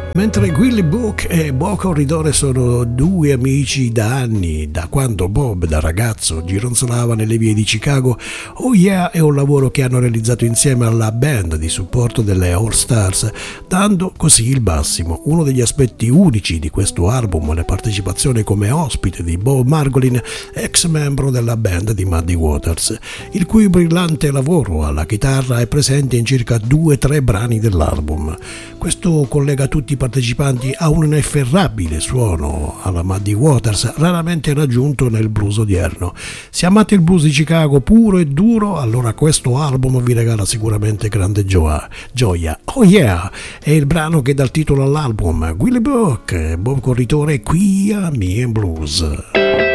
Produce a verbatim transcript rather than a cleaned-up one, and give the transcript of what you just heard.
Mentre Willie Book e Bo Corridore sono due amici da anni, da quando Bob da ragazzo gironzolava nelle vie di Chicago, Oh Yeah è un lavoro che hanno realizzato insieme alla band di supporto delle All Stars, dando così il massimo. Uno degli aspetti unici di questo album è la partecipazione come ospite di Bob Margolin, ex membro della band di Muddy Waters, il cui brillante lavoro alla chitarra è presente in circa due tre brani dell'album. Questo collega tutti i partecipanti a un inefferrabile suono alla Muddy Waters, raramente raggiunto nel blues odierno. Se amate il blues di Chicago puro e duro, allora questo album vi regala sicuramente grande gioia. gioia. Oh Yeah è il brano che dà il titolo all'album. Willie Book, Bob Corritore qui a Me and Blues.